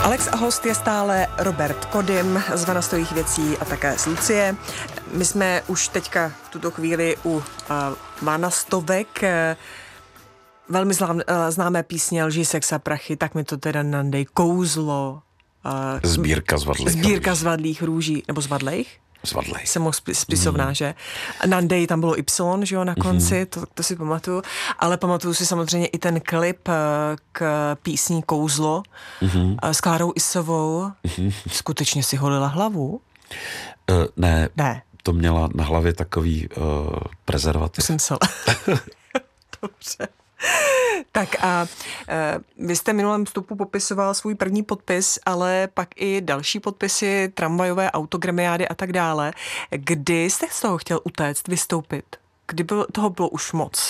Alex a host je stále Robert Kodym z Vanastových věcí a také z Lucie. My jsme už teďka v tuto chvíli u Vanastovek. Velmi známé písně Lži, sex a prachy, tak mi to teda nandej, kouzlo. Sbírka zvadlých růží, nebo zvadlejch? Zvadlej. Jsem mohl spisovná, že? Nandej, tam bylo Y, že jo, na konci, to si pamatuju. Ale pamatuju si samozřejmě i ten klip k písni Kouzlo s Klárou Isovou. Skutečně si holila hlavu? Ne. To měla na hlavě takový prezervativ. Jsem se... Dobře. Tak a vy jste minulém vstupu popisoval svůj první podpis, ale pak i další podpisy, tramvajové autogramiády a tak dále. Kdy jste z toho chtěl utéct, vystoupit? Kdy toho bylo už moc?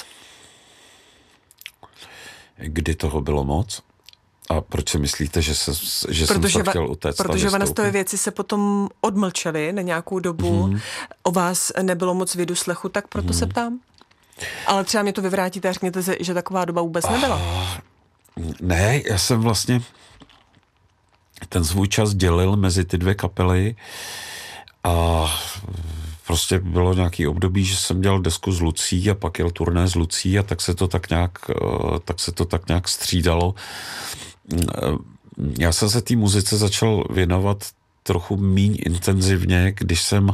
Kdy toho bylo moc? A proč si myslíte, že jsem to chtěl utéct? Protože Vanastové věci se potom odmlčely na nějakou dobu. O vás nebylo moc viduslechu, tak proto se ptám. Ale třeba mě to vyvrátíte a řekněte, že taková doba vůbec nebyla. Ne, já jsem vlastně ten svůj čas dělil mezi ty dvě kapely a prostě bylo nějaký období, že jsem dělal desku s Lucí a pak jel turné s Lucí a tak se to tak nějak střídalo. Já jsem se té muzice začal věnovat trochu míň intenzivně, když jsem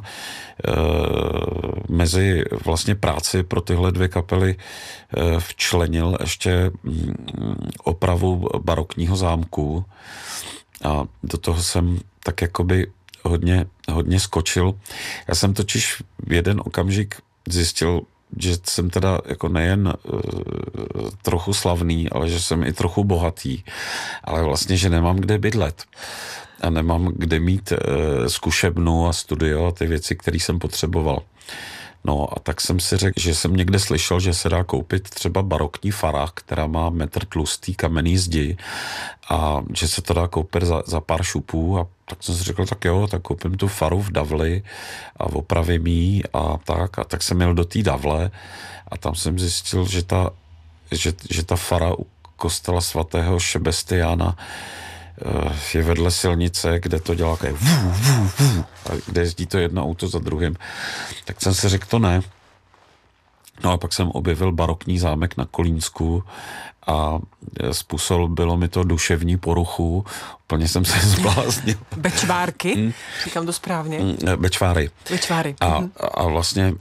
mezi vlastně práci pro tyhle dvě kapely včlenil ještě opravu barokního zámku a do toho jsem tak jakoby hodně skočil. Já jsem totiž v jeden okamžik zjistil, že jsem teda jako nejen trochu slavný, ale že jsem i trochu bohatý, ale vlastně, že nemám kde bydlet. A nemám kde mít zkušebnu a studio a ty věci, které jsem potřeboval. No a tak jsem si řekl, že jsem někde slyšel, že se dá koupit třeba barokní fara, která má metr tlustý kamenný zdi a že se to dá koupit za pár šupů a tak jsem si řekl, tak jo, tak koupím tu faru v Davli a opravím ji a tak jsem jel do té Davle a tam jsem zjistil, že ta fara u kostela svatého Šebestiána je vedle silnice, kde to dělá a kde jezdí to jedno auto za druhým. Tak jsem si řekl, to ne. No a pak jsem objevil barokní zámek na Kolínsku a způsobilo mi to duševní poruchu. Úplně jsem se zbláznil. Bečvárky? Říkám to správně. Bečváry. A vlastně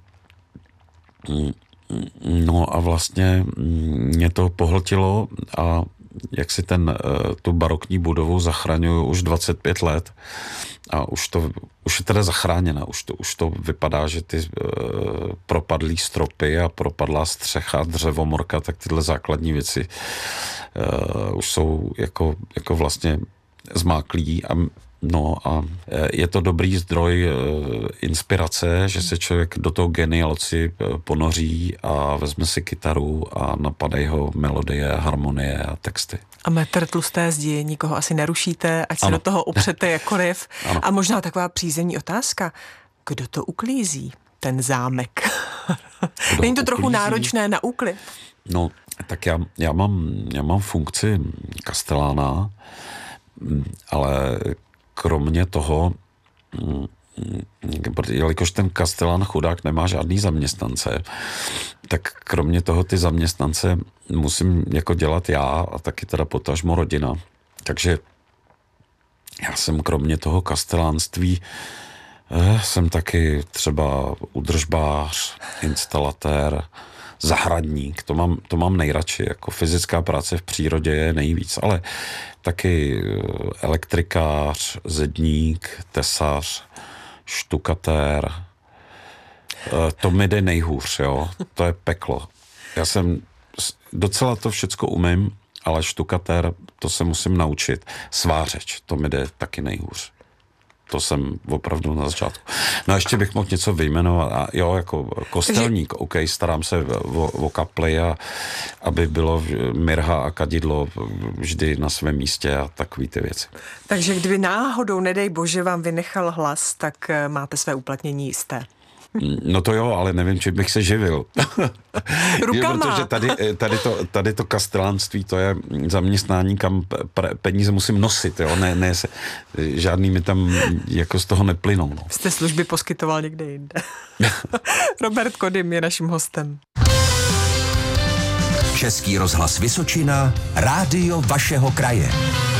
no a vlastně mě to pohltilo a jak si tu barokní budovu zachraňuju už 25 let a už je teda zachráněna, už to vypadá, že ty propadlý stropy a propadlá střecha, dřevomorka, tak tyhle základní věci už jsou jako vlastně zmáklí a je to dobrý zdroj inspirace, že se člověk do toho genialoci ponoří a vezme si kytaru a napadají ho melodie, harmonie a texty. A metr tlusté zdi, nikoho asi nerušíte, ať se do toho opřete jakkoliv. Ano. A možná taková přízemní otázka, kdo to uklízí, ten zámek? Není to trochu náročné na úklid? No, tak já mám funkci kastelána, ale kromě toho, jelikož ten kastelán chudák nemá žádný zaměstnance, tak kromě toho ty zaměstnance musím jako dělat já a taky teda potažmo rodina. Takže já jsem kromě toho kastelánství jsem taky třeba údržbář, instalatér, zahradník, to mám nejradši, jako fyzická práce v přírodě je nejvíc, ale taky elektrikář, zedník, tesař, štukatér, to mi jde nejhůř, jo, to je peklo. Já jsem docela to všecko umím, ale štukatér, to se musím naučit. Svářeč, to mi jde taky nejhůř. To jsem opravdu na začátku. No a ještě bych mohl něco vyjmenovat. A jo, jako kostelník, OK, starám se o kapli a aby bylo mirha a kadidlo vždy na svém místě a takový ty věci. Takže kdyby náhodou, nedej bože, vám vynechal hlas, tak máte své uplatnění jisté. No to jo, ale nevím, čím bych se živil. Rukama. Protože tady to kastelánství, to je zaměstnání, kam peníze musím nosit, jo? Ne žádný mi tam jako z toho neplynou. No. Jste služby poskytoval někde jinde. Robert Kodym je naším hostem. Český rozhlas Vysočina, rádio vašeho kraje.